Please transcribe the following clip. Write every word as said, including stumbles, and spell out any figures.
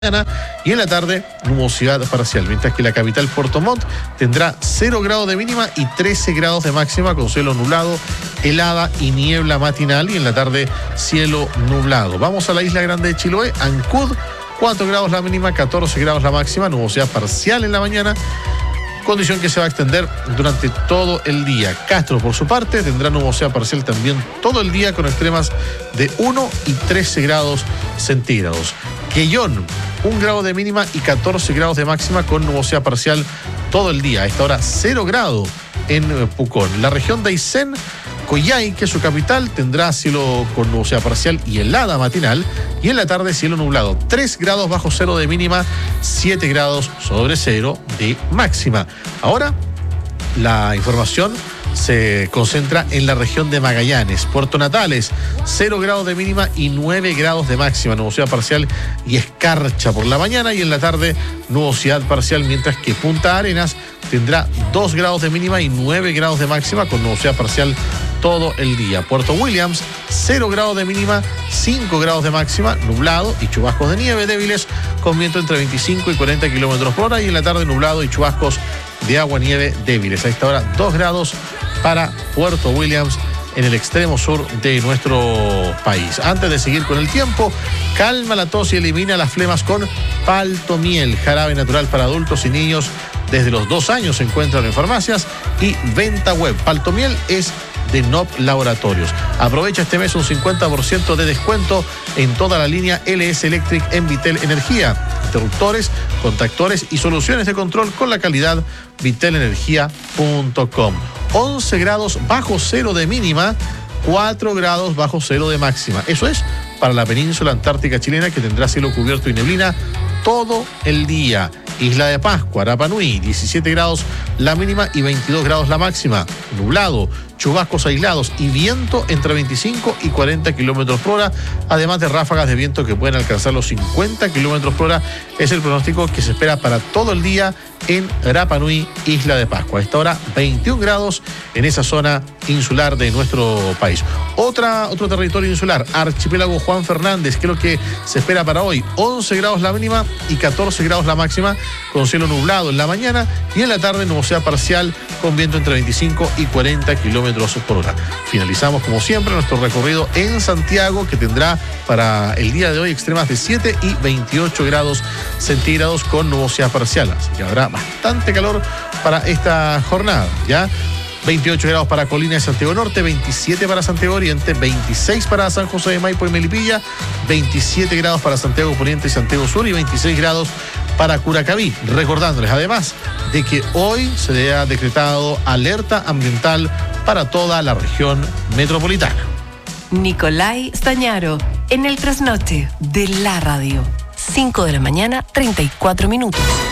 Y en la tarde, nubosidad parcial, mientras que la capital Puerto Montt tendrá cero grados de mínima y trece grados de máxima, con cielo nublado, helada y niebla matinal, y en la tarde cielo nublado. Vamos a la isla grande de Chiloé, Ancud, cuatro grados la mínima, catorce grados la máxima, nubosidad parcial en la mañana, condición que se va a extender durante todo el día. Castro, por su parte, tendrá nubosidad parcial también todo el día, con extremas de uno y trece grados centígrados. Quellón, un grado de mínima y catorce grados de máxima, con nubosidad parcial todo el día. A esta hora, cero grado en Pucón. La región de Aysén, Coyhai, que es su capital, tendrá cielo con nubosidad parcial y helada matinal, y en la tarde cielo nublado. tres grados bajo cero de mínima, siete grados sobre cero de máxima. Ahora, la información se concentra en la región de Magallanes. Puerto Natales, cero grados de mínima y nueve grados de máxima, nubosidad parcial y escarcha por la mañana, y en la tarde nubosidad parcial, mientras que Punta Arenas tendrá dos grados de mínima y nueve grados de máxima, con nubosidad parcial todo el día. Puerto Williams, cero grados de mínima, cinco grados de máxima, nublado y chubascos de nieve débiles, con viento entre veinticinco y cuarenta kilómetros por hora, y en la tarde nublado y chubascos de agua nieve débiles. A esta hora, dos grados para Puerto Williams, en el extremo sur de nuestro país. Antes de seguir con el tiempo, calma la tos y elimina las flemas con Paltomiel, jarabe natural para adultos y niños. Desde los dos años se encuentran en farmacias y venta web. Paltomiel es de N O P Laboratorios. Aprovecha este mes un cincuenta por ciento de descuento en toda la línea L S Electric en Vitel Energía. Interruptores, contactores y soluciones de control con la calidad vitel energía punto com. once grados bajo cero de mínima, cuatro grados bajo cero de máxima. Eso es para la península antártica chilena, que tendrá cielo cubierto y neblina todo el día. Isla de Pascua, Rapa Nui, diecisiete grados la mínima y veintidós grados la máxima. Nublado, chubascos aislados y viento entre veinticinco y cuarenta kilómetros por hora, además de ráfagas de viento que pueden alcanzar los cincuenta kilómetros por hora. Es el pronóstico que se espera para todo el día en Rapa Nui, Isla de Pascua. A esta hora, veintiún grados en esa zona insular de nuestro país. Otra, otro territorio insular, Archipiélago Juan Fernández, que es lo que se espera para hoy. once grados la mínima y catorce grados la máxima, con cielo nublado en la mañana, y en la tarde nubosidad parcial, con viento entre veinticinco y cuarenta kilómetros por hora. Finalizamos, como siempre, nuestro recorrido en Santiago, que tendrá para el día de hoy extremas de siete y veintiocho grados centígrados, con nubosidad parcial. Así que habrá bastante calor para esta jornada, ¿ya? veintiocho grados para Colina de Santiago Norte, veintisiete para Santiago Oriente, veintiséis para San José de Maipo y Melipilla, veintisiete grados para Santiago Poniente y Santiago Sur, y veintiséis grados para Curacaví. Recordándoles además de que hoy se ha decretado alerta ambiental para toda la región metropolitana. Nicolai Stañaro, en el trasnoche de la radio. cinco de la mañana, treinta y cuatro minutos.